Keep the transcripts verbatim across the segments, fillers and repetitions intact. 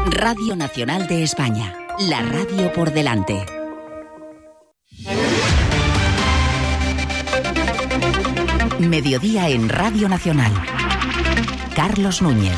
Radio Nacional de España, la radio por delante. Mediodía en Radio Nacional. Carlos Núñez.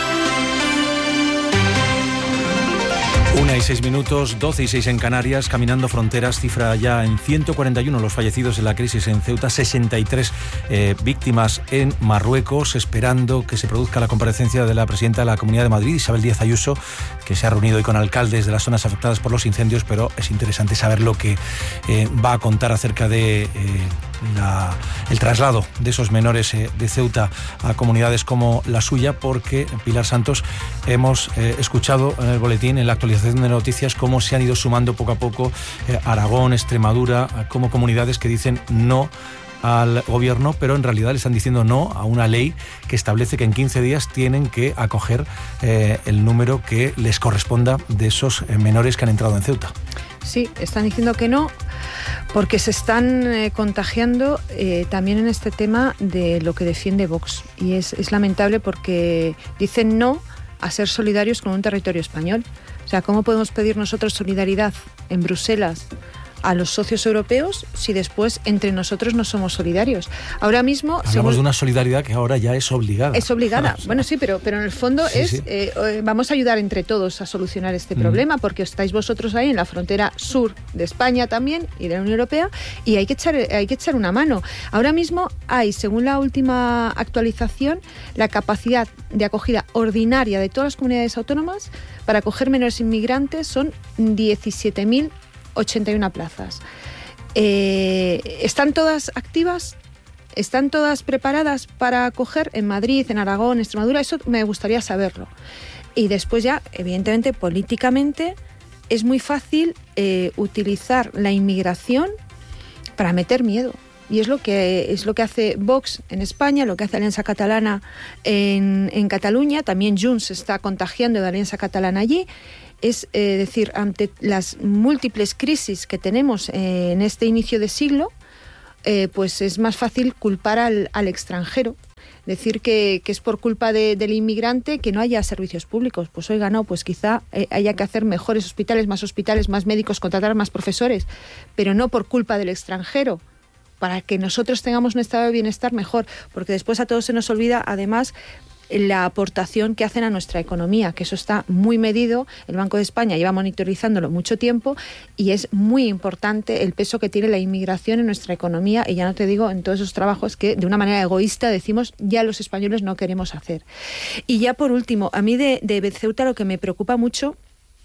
Una y seis minutos, doce y seis en Canarias, caminando fronteras, cifra ya en ciento cuarenta y uno los fallecidos en la crisis en Ceuta, sesenta y tres eh, víctimas en Marruecos, esperando que se produzca la comparecencia de la presidenta de la Comunidad de Madrid, Isabel Díaz Ayuso, que se ha reunido hoy con alcaldes de las zonas afectadas por los incendios, pero es interesante saber lo que eh, va a contar acerca de... Eh, La, el traslado de esos menores eh, de Ceuta a comunidades como la suya, porque, Pilar Santos, hemos eh, escuchado en el boletín, en la actualización de noticias, cómo se han ido sumando poco a poco eh, Aragón, Extremadura, como comunidades que dicen no al gobierno, pero en realidad le están diciendo no a una ley que establece que en quince días tienen que acoger eh, el número que les corresponda de esos eh, menores que han entrado en Ceuta. Sí, están diciendo que no, porque se están eh, contagiando eh, también en este tema de lo que defiende Vox. Y es, es lamentable porque dicen no a ser solidarios con un territorio español. O sea, ¿cómo podemos pedir nosotros solidaridad en Bruselas a los socios europeos si después entre nosotros no somos solidarios? Ahora mismo... Hablamos según, de una solidaridad que ahora ya es obligada. Es obligada. Bueno, sí, pero, pero en el fondo sí, es sí. Eh, vamos a ayudar entre todos a solucionar este mm. problema, porque estáis vosotros ahí en la frontera sur de España también y de la Unión Europea, y hay que echar, hay que echar una mano. Ahora mismo hay, según la última actualización, la capacidad de acogida ordinaria de todas las comunidades autónomas para acoger menores inmigrantes son diecisiete mil ochenta y una plazas. Eh, ¿Están todas activas? ¿Están todas preparadas para acoger en Madrid, en Aragón, en Extremadura? Eso me gustaría saberlo. Y después ya, evidentemente, políticamente, es muy fácil eh, utilizar la inmigración para meter miedo. Y es lo que es lo que hace Vox en España, lo que hace Alianza Catalana en, en Cataluña. También Junts se está contagiando de Alianza Catalana allí. Es eh, decir, ante las múltiples crisis que tenemos eh, en este inicio de siglo, eh, pues es más fácil culpar al, al extranjero. Decir que, que es por culpa de, del inmigrante que no haya servicios públicos. Pues oiga, no, pues quizá eh, haya que hacer mejores hospitales, más hospitales, más médicos, contratar más profesores, pero no por culpa del extranjero, para que nosotros tengamos un estado de bienestar mejor, porque después a todos se nos olvida, además, la aportación que hacen a nuestra economía, que eso está muy medido. El Banco de España lleva monitorizándolo mucho tiempo y es muy importante el peso que tiene la inmigración en nuestra economía, y ya no te digo en todos esos trabajos que de una manera egoísta decimos ya los españoles no queremos hacer. Y ya por último, a mí de, de Ceuta lo que me preocupa mucho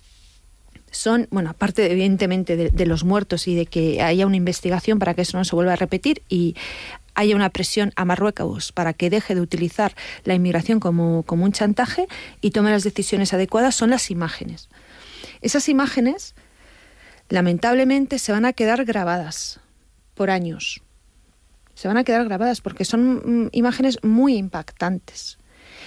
son, bueno, aparte evidentemente de, de los muertos y de que haya una investigación para que eso no se vuelva a repetir y haya una presión a Marruecos para que deje de utilizar la inmigración como, como un chantaje y tome las decisiones adecuadas, son las imágenes. Esas imágenes, lamentablemente, se van a quedar grabadas por años. Se van a quedar grabadas porque son mm, imágenes muy impactantes.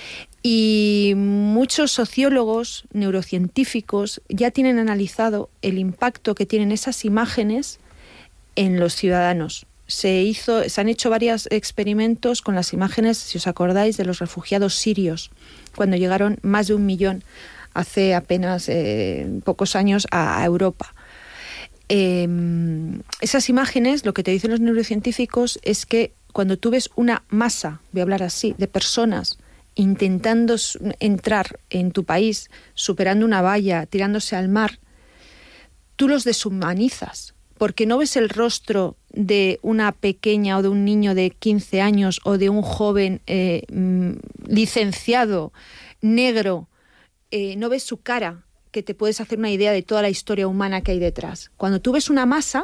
Y muchos sociólogos, neurocientíficos, ya tienen analizado el impacto que tienen esas imágenes en los ciudadanos. Se hizo, se han hecho varios experimentos con las imágenes, si os acordáis, de los refugiados sirios, cuando llegaron más de un millón hace apenas eh, pocos años a, a Europa. Eh, esas imágenes, lo que te dicen los neurocientíficos es que cuando tú ves una masa, voy a hablar así, de personas intentando entrar en tu país, superando una valla, tirándose al mar, tú los deshumanizas, porque no ves el rostro de una pequeña o de un niño de quince años o de un joven eh, licenciado, negro, eh, no ves su cara, que te puedes hacer una idea de toda la historia humana que hay detrás. Cuando tú ves una masa,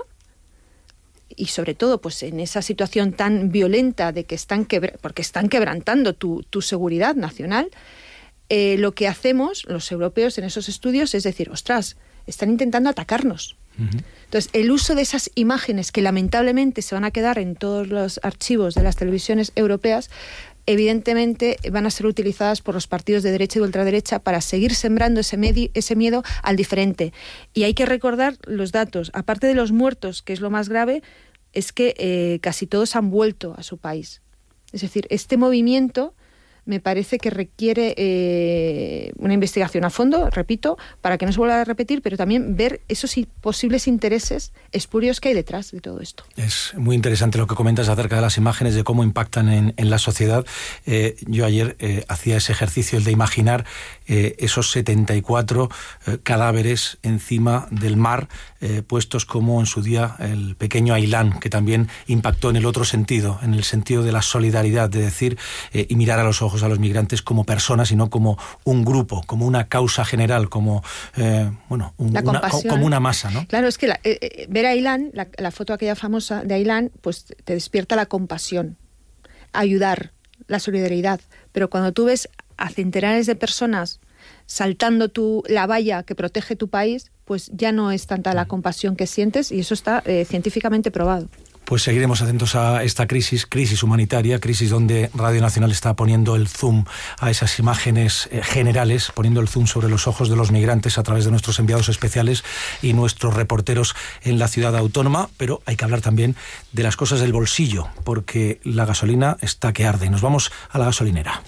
y sobre todo pues en esa situación tan violenta de que están quebr- porque están quebrantando tu, tu seguridad nacional, eh, lo que hacemos los europeos en esos estudios es decir, ostras, están intentando atacarnos. Uh-huh. Entonces, el uso de esas imágenes que lamentablemente se van a quedar en todos los archivos de las televisiones europeas, evidentemente van a ser utilizadas por los partidos de derecha y de ultraderecha para seguir sembrando ese, medi- ese miedo al diferente. Y hay que recordar los datos. Aparte de los muertos, que es lo más grave, es que eh, casi todos han vuelto a su país. Es decir, este movimiento me parece que requiere eh, una investigación a fondo, repito, para que no se vuelva a repetir, pero también ver esos posibles intereses espurios que hay detrás de todo esto. Es muy interesante lo que comentas acerca de las imágenes, de cómo impactan en, en la sociedad. Eh, yo ayer eh, hacía ese ejercicio, el de imaginar eh, esos setenta y cuatro eh, cadáveres encima del mar, eh, puestos como en su día el pequeño Ailán, que también impactó en el otro sentido, en el sentido de la solidaridad, de decir eh, y mirar a los ojos a los migrantes como personas y no como un grupo, como una causa general, como eh, bueno, un, una, como una masa, ¿no? Claro, es que la, eh, ver a Ailán, la, la foto aquella famosa de Ailán, pues te despierta la compasión, ayudar, la solidaridad, pero cuando tú ves a centenares de personas saltando tu, la valla que protege tu país, pues ya no es tanta la compasión que sientes, y eso está eh, científicamente probado. Pues seguiremos atentos a esta crisis, crisis humanitaria, crisis donde Radio Nacional está poniendo el zoom a esas imágenes eh, generales, poniendo el zoom sobre los ojos de los migrantes a través de nuestros enviados especiales y nuestros reporteros en la ciudad autónoma, pero hay que hablar también de las cosas del bolsillo, porque la gasolina está que arde. Nos vamos a la gasolinera.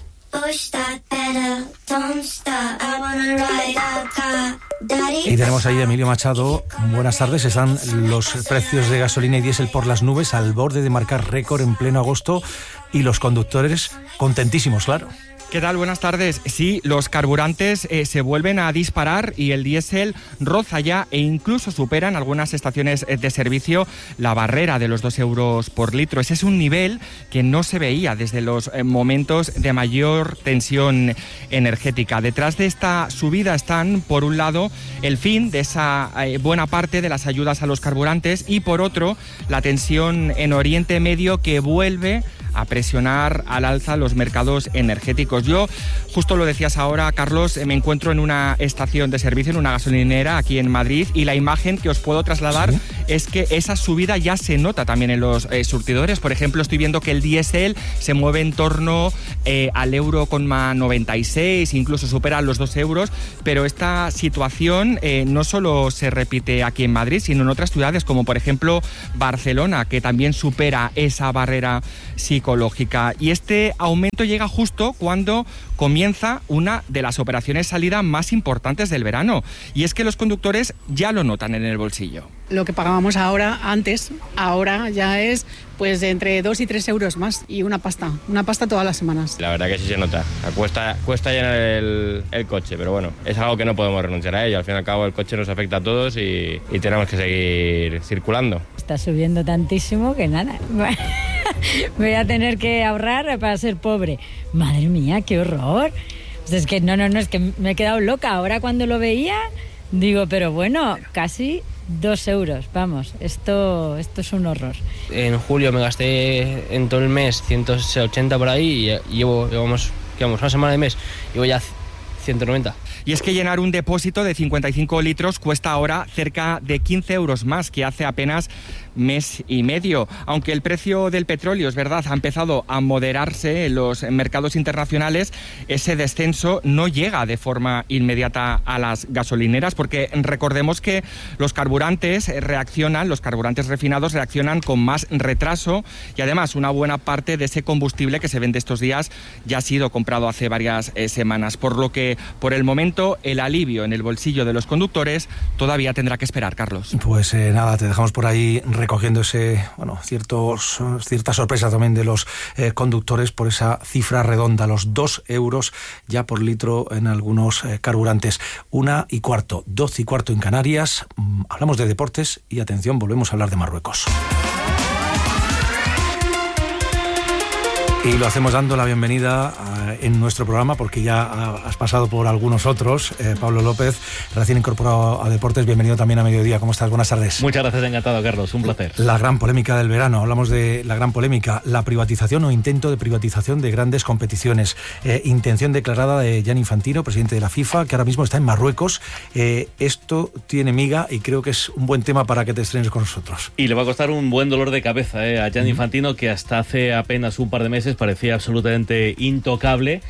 Y tenemos ahí a Emilio Machado. Buenas tardes. Están los precios de gasolina y diésel por las nubes, al borde de marcar récord en pleno agosto, y los conductores contentísimos, claro. ¿Qué tal? Buenas tardes. Sí, los carburantes eh, se vuelven a disparar y el diésel roza ya e incluso supera en algunas estaciones de servicio la barrera de los dos euros por litro. Ese es un nivel que no se veía desde los eh, momentos de mayor tensión energética. Detrás de esta subida están, por un lado, el fin de esa eh, buena parte de las ayudas a los carburantes y, por otro, la tensión en Oriente Medio, que vuelve a presionar al alza los mercados energéticos. Yo, justo lo decías ahora, Carlos, me encuentro en una estación de servicio, en una gasolinera aquí en Madrid, y la imagen que os puedo trasladar ¿Sí? es que esa subida ya se nota también en los eh, surtidores. Por ejemplo, estoy viendo que el diésel se mueve en torno eh, al euro con noventa y seis, incluso supera los dos euros, pero esta situación eh, no solo se repite aquí en Madrid, sino en otras ciudades, como por ejemplo Barcelona, que también supera esa barrera psicológica. Y este aumento llega justo cuando comienza una de las operaciones salida más importantes del verano, y es que los conductores ya lo notan en el bolsillo. Lo que pagábamos ahora, antes, ahora ya es pues entre dos y tres euros más, y una pasta, una pasta todas las semanas. La verdad que sí se nota, cuesta, cuesta llenar el, el coche, pero bueno, es algo que no podemos renunciar a ello. Al fin y al cabo el coche nos afecta a todos y, y tenemos que seguir circulando. Está subiendo tantísimo que nada, voy a tener que ahorrar para ser pobre. Madre mía, qué horror. Es que no, no, no, es que me he quedado loca. Ahora cuando lo veía, digo, pero bueno, casi dos euros, vamos, esto, esto es un horror. En julio me gasté en todo el mes ciento ochenta por ahí y llevo, llevamos, llevamos una semana de mes, llevo ya ciento noventa. Y es que llenar un depósito de cincuenta y cinco litros cuesta ahora cerca de quince euros más que hace apenas mes y medio. Aunque el precio del petróleo, es verdad, ha empezado a moderarse en los mercados internacionales, ese descenso no llega de forma inmediata a las gasolineras, porque recordemos que los carburantes reaccionan, los carburantes refinados reaccionan con más retraso, y además una buena parte de ese combustible que se vende estos días ya ha sido comprado hace varias eh, semanas, por lo que por el momento el alivio en el bolsillo de los conductores todavía tendrá que esperar, Carlos. Pues eh, nada, te dejamos por ahí recogiendo ese, bueno, ciertos, cierta sorpresa también de los eh, conductores por esa cifra redonda, los dos euros ya por litro en algunos eh, carburantes. Una y cuarto, doce y cuarto en Canarias. Mm, hablamos de deportes y atención, volvemos a hablar de Marruecos. Y lo hacemos dando la bienvenida uh, en nuestro programa, porque ya uh, has pasado por algunos otros. Eh, Pablo López, recién incorporado a Deportes, bienvenido también a Mediodía. ¿Cómo estás? Buenas tardes. Muchas gracias, encantado, Carlos, un placer. La gran polémica del verano, hablamos de la gran polémica, la privatización o intento de privatización de grandes competiciones. Eh, intención declarada de Gianni Infantino, presidente de la FIFA, que ahora mismo está en Marruecos. Eh, esto tiene miga y creo que es un buen tema para que te estrenes con nosotros. Y le va a costar un buen dolor de cabeza eh, a Gianni Infantino, que hasta hace apenas un par de meses parecía absolutamente intocable.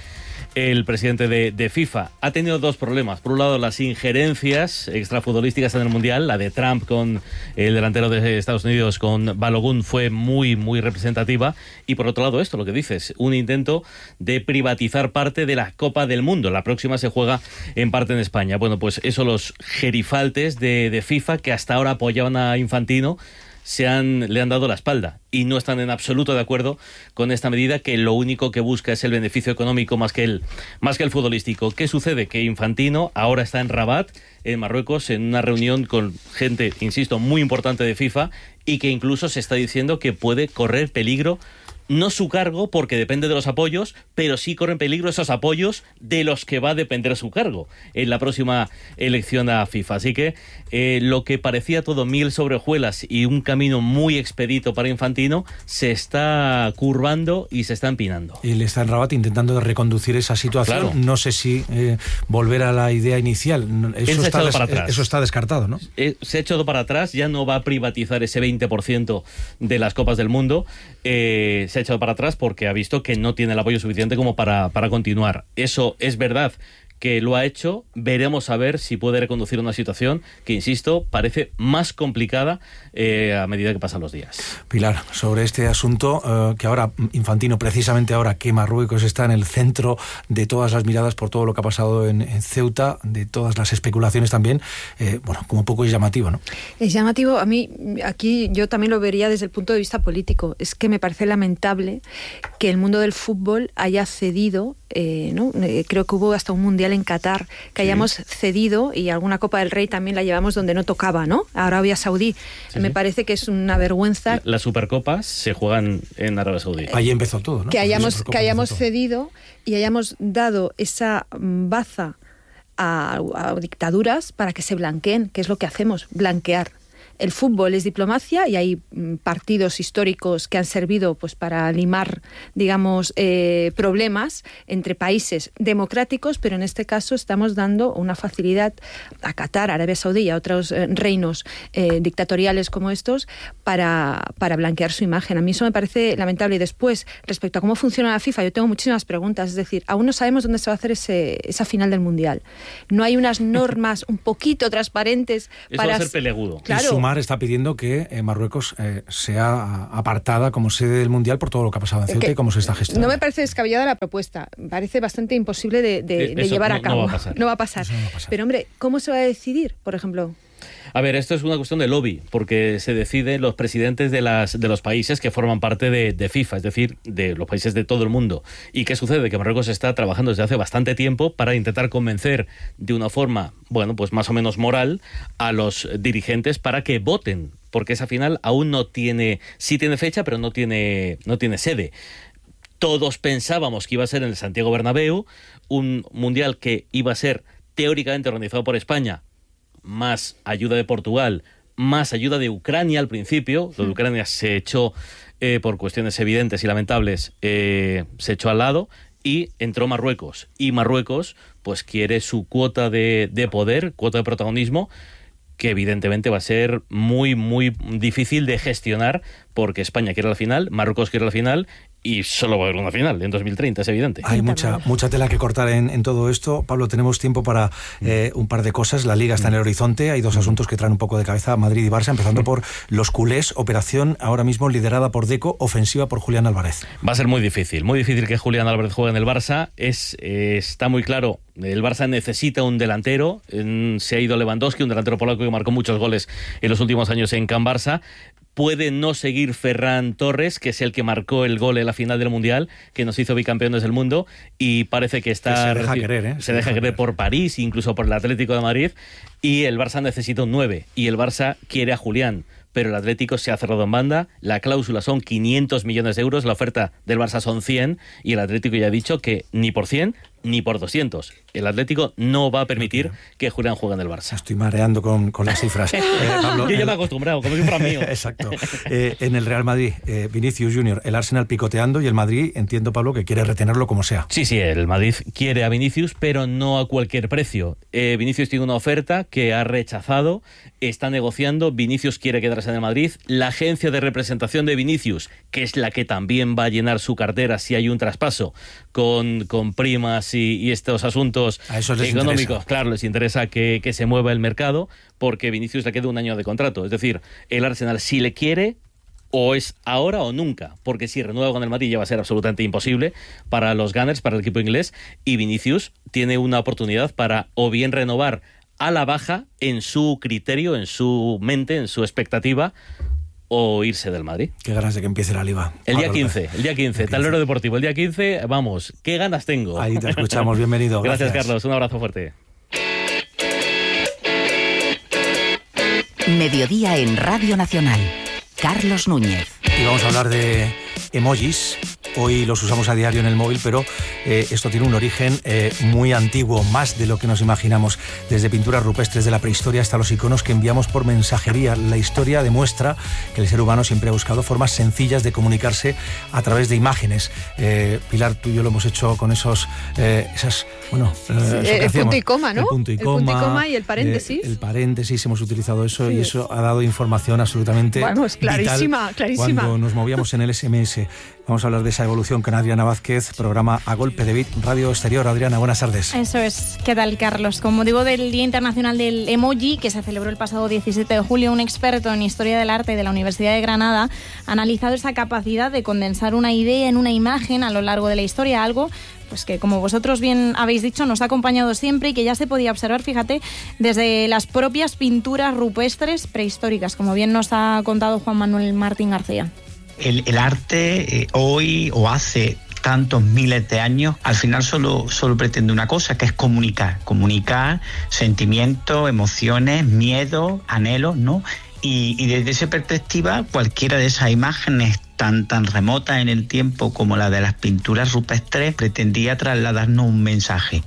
el presidente de, de FIFA. Ha tenido dos problemas. Por un lado, las injerencias extrafutbolísticas en el Mundial. La de Trump con el delantero de Estados Unidos, con Balogun, fue muy, muy representativa. Y por otro lado, esto, lo que dices, un intento de privatizar parte de la Copa del Mundo. La próxima se juega en parte en España. Bueno, pues eso, los gerifaltes de, de FIFA, que hasta ahora apoyaban a Infantino, se han, le han dado la espalda y no están en absoluto de acuerdo con esta medida, que lo único que busca es el beneficio económico más que el, más que el futbolístico. ¿Qué sucede? Que Infantino ahora está en Rabat, en Marruecos, en una reunión con gente, insisto, muy importante de FIFA, y que incluso se está diciendo que puede correr peligro, no su cargo, porque depende de los apoyos, pero sí corren peligro esos apoyos de los que va a depender su cargo en la próxima elección a FIFA. Así que eh, lo que parecía todo miel sobre hojuelas y un camino muy expedito para Infantino se está curvando y se está empinando. Él está en Rabat intentando reconducir esa situación. Claro. No sé si eh, volver a la idea inicial. Eso está, des- para atrás. Eso está descartado, ¿no? Eh, se ha echado para atrás, ya no va a privatizar ese veinte por ciento de las Copas del Mundo. Eh, se ha echado para atrás porque ha visto que no tiene el apoyo suficiente como para, para continuar. Eso es verdad que lo ha hecho. Veremos a ver si puede reconducir una situación que, insisto, parece más complicada eh, a medida que pasan los días. Pilar, sobre este asunto, eh, que ahora Infantino, precisamente ahora que Marruecos está en el centro de todas las miradas por todo lo que ha pasado en, en Ceuta, de todas las especulaciones también, eh, bueno, como poco es llamativo, ¿no? Es llamativo. A mí, aquí yo también lo vería desde el punto de vista político. Es que me parece lamentable que el mundo del fútbol haya cedido, eh, ¿no? Eh, creo que hubo hasta un mundial en Qatar, que hayamos sí. cedido, y alguna Copa del Rey también la llevamos donde no tocaba, ¿no? Arabia Saudí. Sí, me sí. parece que es una vergüenza. La, las Supercopas se juegan en Arabia Saudí. Ahí empezó todo, ¿no? Que hayamos, que hayamos cedido y hayamos dado esa baza a, a dictaduras para que se blanqueen, que es lo que hacemos, blanquear. El fútbol es diplomacia y hay partidos históricos que han servido pues para limar, digamos, eh, problemas entre países democráticos, pero en este caso estamos dando una facilidad a Qatar, a Arabia Saudí y a otros eh, reinos eh, dictatoriales como estos para, para blanquear su imagen. A mí eso me parece lamentable. Y después, respecto a cómo funciona la FIFA, yo tengo muchísimas preguntas. Es decir, aún no sabemos dónde se va a hacer ese, esa final del Mundial. No hay unas normas un poquito transparentes eso para... va a ser peleagudo. Claro. Está pidiendo que eh, Marruecos eh, sea apartada como sede del Mundial por todo lo que ha pasado en Ceuta que y cómo se está gestionando. No me parece descabellada la propuesta, me parece bastante imposible de, de, de llevar no, a cabo. No va a pasar. No va a pasar. no va a pasar. Pero hombre, ¿cómo se va a decidir, por ejemplo? A ver, esto es una cuestión de lobby, porque se deciden los presidentes de las de los países que forman parte de, de FIFA, es decir, de los países de todo el mundo. ¿Y qué sucede? Que Marruecos está trabajando desde hace bastante tiempo para intentar convencer de una forma, bueno, pues más o menos moral, a los dirigentes para que voten, porque esa final aún no tiene, sí tiene fecha, pero no tiene, no tiene sede. Todos pensábamos que iba a ser en el Santiago Bernabéu, un mundial que iba a ser teóricamente organizado por España, más ayuda de Portugal, más ayuda de Ucrania al principio. Lo de Ucrania se echó, eh, por cuestiones evidentes y lamentables, eh, se echó al lado, y entró Marruecos. Y Marruecos pues quiere su cuota de, de poder, cuota de protagonismo, que evidentemente va a ser muy, muy difícil de gestionar, porque España quiere la final, Marruecos quiere la final, y solo va a haber una final en dos mil treinta, es evidente. Hay mucha mucha tela que cortar en, en todo esto. Pablo, tenemos tiempo para eh, un par de cosas. La Liga está en el horizonte, hay dos asuntos que traen un poco de cabeza, Madrid y Barça, empezando por los culés, operación ahora mismo liderada por Deco, ofensiva por Julián Álvarez. Va a ser muy difícil, muy difícil que Julián Álvarez juegue en el Barça. Es, eh, está muy claro, el Barça necesita un delantero. En, se ha ido Lewandowski, un delantero polaco que marcó muchos goles en los últimos años en Can Barça. Puede no seguir Ferran Torres, que es el que marcó el gol en la final del Mundial, que nos hizo bicampeones del mundo, y parece que está... Que se deja querer, ¿eh? Se, se deja querer por París, incluso por el Atlético de Madrid, y el Barça necesita un nueve, y el Barça quiere a Julián, pero el Atlético se ha cerrado en banda. La cláusula son quinientos millones de euros, la oferta del Barça son cien, y el Atlético ya ha dicho que ni por cien ni por doscientos. El Atlético no va a permitir que Julián juegue en el Barça. Estoy mareando con, con las cifras. Eh, Pablo, Yo ya me he acostumbrado, como si fuera mío. Exacto. Eh, en el Real Madrid, eh, Vinicius Junior, el Arsenal picoteando, y el Madrid, entiendo, Pablo, que quiere retenerlo como sea. Sí, sí, el Madrid quiere a Vinicius, pero no a cualquier precio. Eh, Vinicius tiene una oferta que ha rechazado, está negociando, Vinicius quiere quedarse en el Madrid. La agencia de representación de Vinicius, que es la que también va a llenar su cartera si hay un traspaso, con, con primas modas y, y estos asuntos económicos, interesa. claro, les interesa que, que se mueva el mercado, porque Vinicius le queda un año de contrato. Es decir, el Arsenal, si le quiere, o es ahora o nunca, porque si renueva con el Madrid ya va a ser absolutamente imposible para los Gunners, para el equipo inglés, y Vinicius tiene una oportunidad para o bien renovar a la baja en su criterio, en su mente, en su expectativa, o irse del Madrid. Qué ganas de que empiece la Liga. El día quince, el día quince, Tablero Deportivo, el día quince, vamos, qué ganas tengo. Ahí te escuchamos, bienvenido. Gracias, Gracias, Carlos, un abrazo fuerte. Mediodía en Radio Nacional. Carlos Núñez. Y vamos a hablar de emojis. Hoy los usamos a diario en el móvil, pero eh, esto tiene un origen eh, muy antiguo, más de lo que nos imaginamos. Desde pinturas rupestres de la prehistoria hasta los iconos que enviamos por mensajería. La historia demuestra que el ser humano siempre ha buscado formas sencillas de comunicarse a través de imágenes. Eh, Pilar, tú y yo lo hemos hecho con esos, eh, esas, bueno, eh, sí, el punto y coma, ¿no? El punto y el coma, punto y coma y el paréntesis. Eh, el paréntesis, hemos utilizado eso, sí. Y eso ha dado información absolutamente Vamos, clarísima, vital clarísima. cuando nos movíamos en el ese eme ese. Vamos a hablar de esa evolución con Adriana Vázquez, programa A Golpe de Beat, Radio Exterior. Adriana, buenas tardes. Eso es. ¿Qué tal, Carlos? Con motivo del Día Internacional del Emoji, que se celebró el pasado diecisiete de julio, un experto en Historia del Arte de la Universidad de Granada ha analizado esa capacidad de condensar una idea en una imagen a lo largo de la historia, algo pues que, como vosotros bien habéis dicho, nos ha acompañado siempre y que ya se podía observar, fíjate, desde las propias pinturas rupestres prehistóricas, como bien nos ha contado Juan Manuel Martín García. El, el arte eh, hoy o hace tantos miles de años, al final solo, solo pretende una cosa, que es comunicar, comunicar sentimientos, emociones, miedos, anhelos, ¿no? Y, y desde esa perspectiva, cualquiera de esas imágenes tan, tan remotas en el tiempo como la de las pinturas rupestres pretendía trasladarnos un mensaje.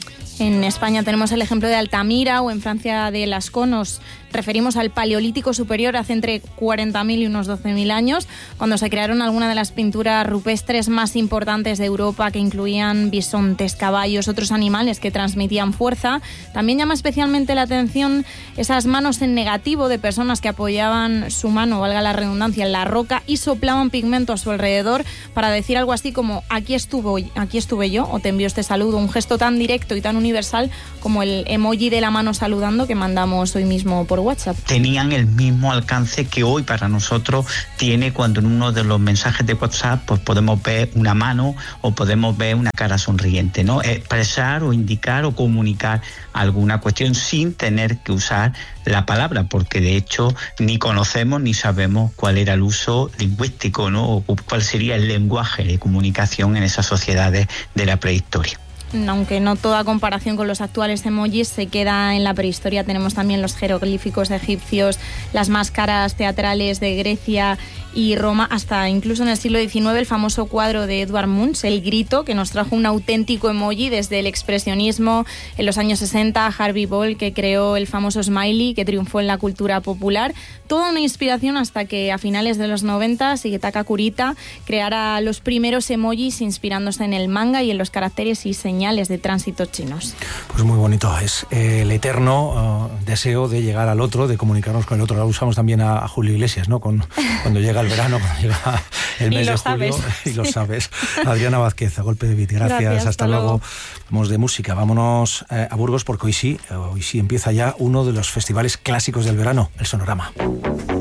En España tenemos el ejemplo de Altamira, o en Francia de Lascaux. Nos referimos al Paleolítico Superior, hace entre cuarenta mil y unos doce mil años, cuando se crearon algunas de las pinturas rupestres más importantes de Europa, que incluían bisontes, caballos, otros animales que transmitían fuerza. También llama especialmente la atención esas manos en negativo de personas que apoyaban su mano, valga la redundancia, en la roca y soplaban pigmento a su alrededor para decir algo así como aquí estuve, aquí estuve yo, o te envío este saludo, un gesto tan directo y tan universal como el emoji de la mano saludando que mandamos hoy mismo por WhatsApp. Tenían el mismo alcance que hoy para nosotros tiene cuando en uno de los mensajes de WhatsApp pues podemos ver una mano o podemos ver una cara sonriente, ¿no? Expresar o indicar o comunicar alguna cuestión sin tener que usar la palabra, porque de hecho ni conocemos ni sabemos cuál era el uso lingüístico, ¿no? O cuál sería el lenguaje de comunicación en esas sociedades de la prehistoria. Aunque no toda comparación con los actuales emojis se queda en la prehistoria. Tenemos también los jeroglíficos egipcios, las máscaras teatrales de Grecia y Roma, hasta incluso en el siglo diecinueve el famoso cuadro de Edvard Munch, El Grito, que nos trajo un auténtico emoji desde el expresionismo. En los años sesenta, Harvey Ball, que creó el famoso smiley, que triunfó en la cultura popular. Toda una inspiración hasta que a finales de los noventa Shigetaka Kurita creara los primeros emojis inspirándose en el manga y en los caracteres y señales de tránsito chinos. Pues muy bonito, es el eterno uh, deseo de llegar al otro, de comunicarnos con el otro. Lo usamos también a, a Julio Iglesias, ¿no? Con, cuando llega el verano, cuando llega el mes de julio, sabes. Y lo sabes. Adriana Vázquez, A Golpe de Beat, gracias, gracias hasta, hasta luego. luego. Vamos de música, vámonos eh, a Burgos, porque hoy sí, hoy sí empieza ya uno de los festivales clásicos del verano, el Sonorama.